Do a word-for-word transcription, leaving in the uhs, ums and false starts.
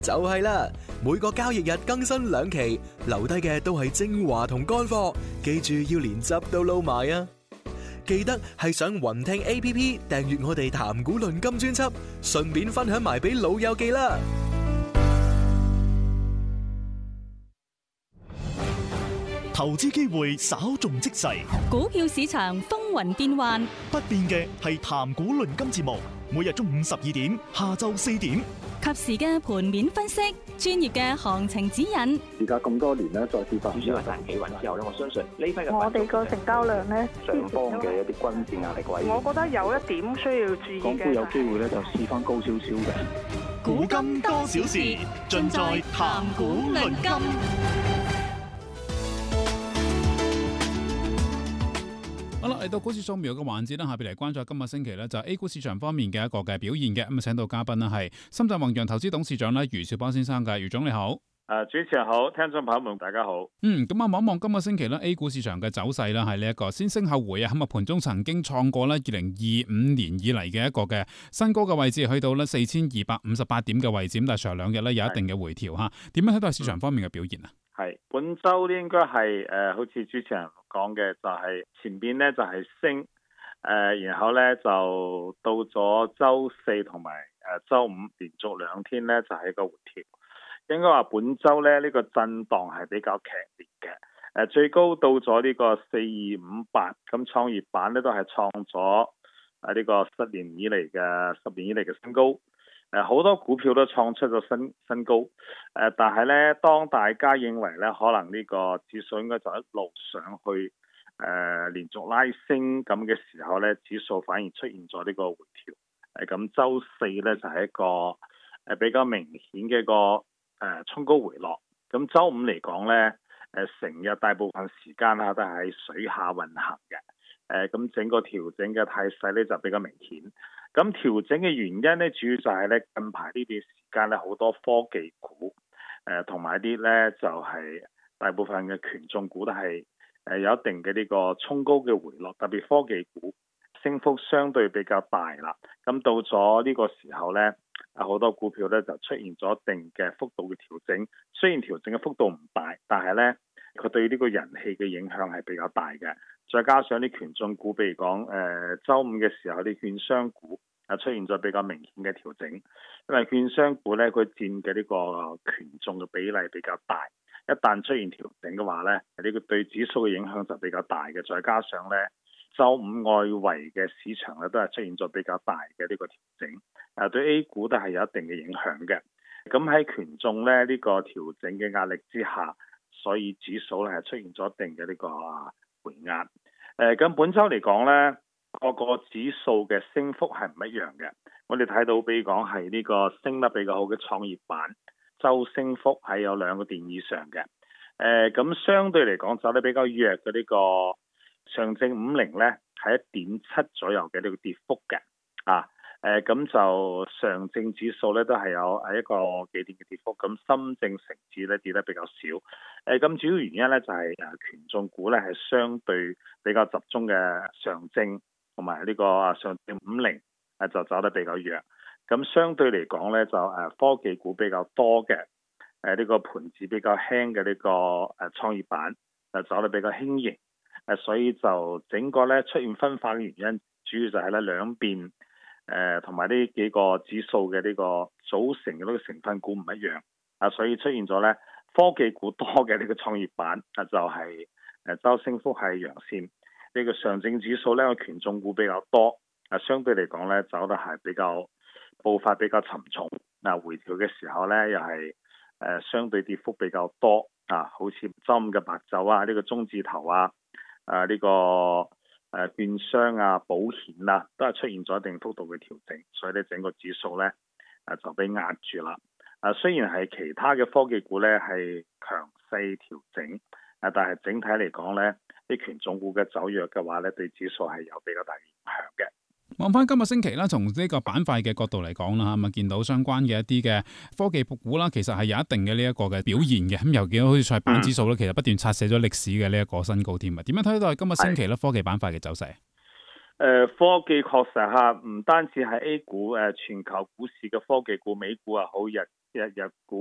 就係啦，每個交易日更新兩期，留低嘅都係精華同乾貨，記住要連汁都撈埋啊！記得係上雲聽 A P P 訂閱我哋談股論金專輯，順便分享埋俾老友記啦！ 投資機會稍縱即逝， 股票市場風雲變幻， 不變嘅係談股論金節目，每日中午十二點，下晝四點， 及時嘅盤面分析，專業嘅行情指引。 而家咁多年咧，再次發主要係大企穩之後咧，我相信呢批嘅我哋個成交量咧， 上方嘅一啲均線壓力位， 我覺得有一點需要注意嘅。 港股有機會咧，就試翻高少少嘅。 股金多少事，盡在談股論金。 好啦，嚟到股市掃描嘅環節啦，下邊嚟關注今個星期咧就係 A 股市場方面嘅一個嘅表現嘅，咁啊請到嘉賓呢係深圳宏洋投資董事長咧余兆邦先生嘅，余總你好。 誒，主持人好，聽眾朋友們大家好。 嗯，咁啊望一望今個星期咧 A 股市場嘅走勢啦，係呢一個先升後回啊，咁啊盤中曾經創過咧二零二五年以嚟嘅一個嘅新高嘅位置，去到咧四千二百五十八點嘅位置，咁但係上兩日咧有一定嘅回調吓，點樣睇到市場方面嘅表現啊？ 係本周咧應該係誒，好似主持人講嘅，就係、是、前邊咧就係升，誒、呃，然後咧就到咗周四同埋誒周五連續兩天咧就係一個回調。應該話本周咧呢、這個震盪係比較劇烈嘅，誒、呃、最高到咗呢個四二五八，咁創業板咧都係創咗誒呢個十年以嚟嘅十年以嚟嘅新高。誒好多股票都創出咗新新高，誒但係咧，當大家認為咧可能呢個指數應該就一路上去，誒連續拉升咁嘅時候咧，指數反而出現咗呢個回調。誒咁週四咧就係一個誒比較明顯嘅一個誒衝高回落。咁週五嚟講咧，誒成日大部分時間啊都係喺水下運行嘅。誒咁整個調整嘅態勢咧就比較明顯。咁調整嘅原因咧，主要就係咧近排呢段時間咧，好多科技股，誒同埋啲咧就係、是、大部分嘅權重股都係誒有一定嘅呢個衝高嘅回落，特別科技股升幅相對比較大啦。咁到咗呢個時候咧，好多股票咧就出現咗一定嘅幅度嘅調整。雖然調整嘅幅度唔大，但係咧佢對呢個人氣嘅影響係比較大嘅。再加上啲權重股，譬如講誒週五嘅時候啲券商股啊出現咗比較明顯嘅調整，因為券商股咧佢佔嘅呢個權重嘅比例比較大，一旦出現調整嘅話咧，呢個對指數嘅影響就比較大嘅。再加上咧週五外圍嘅市場咧都係出現咗比較大嘅呢個調整，誒對 A 股都係有一定嘅影響嘅。咁喺權重咧呢個調整嘅壓力之下，所以指數咧係出現咗一定嘅呢個回壓。誒咁本週嚟講咧，個個指數嘅升幅係唔一樣嘅。我哋睇到比如講係呢個升得比較好嘅創業板，週升幅係有兩個點以上嘅。誒咁相對嚟講走得比較弱嘅呢個上證五零咧，係一點七左右嘅呢個跌幅嘅。啊誒咁就上證指數咧都係有係一個幾點嘅跌幅，咁深證成指咧跌得比較少。誒咁主要原因咧就係誒權重股咧係相對比較集中嘅上證同埋呢個上證五零誒就走得比較弱。咁相對嚟講咧就誒科技股比較多嘅，誒呢個盤子比較輕嘅呢個誒創業板誒走得比較輕盈。誒所以就整個咧出現分化嘅原因，主要就係咧兩邊。誒同埋呢幾個指數嘅呢個組成嘅呢個成分股唔一樣啊，所以出現咗咧科技股多嘅呢個創業板啊，就係誒週升幅係陽線。呢個上證指數咧個權重股比較多啊，相對嚟講咧走得係比較步伐比較沉重。嗱回調嘅時候咧又係誒相對跌幅比較多啊，好似周五嘅白酒啊，呢個中字頭啊，啊呢個。誒券商啊、保險啊，都係出現咗一定幅度嘅調整，所以咧整個指數咧誒就被壓住啦。誒雖然係其他嘅科技股咧係強勢調整，誒但係整體嚟講咧，啲權重股嘅走弱嘅話咧，對指數係有比較大嘅影響嘅。 望翻今個星期啦，從呢個板塊嘅角度嚟講啦嚇，咁啊見到相關嘅一啲嘅科技股啦，其實係有一定嘅呢一個嘅表現嘅。咁尤其好似創業板指數咧，其實不斷刷寫咗歷史嘅呢一個新高添啊。點樣睇到今個星期咧科技板塊嘅走勢？ 誒科技確實嚇，唔單止係 A 股，誒全球股市嘅科技股，美股又好，日日日股。